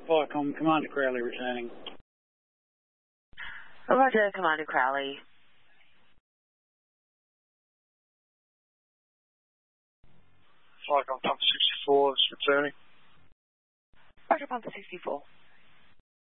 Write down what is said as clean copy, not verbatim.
Flycom, Commander Crowley returning. Roger, Commander Crowley. Flycom, Pump 64 is returning. Roger, Pump 64.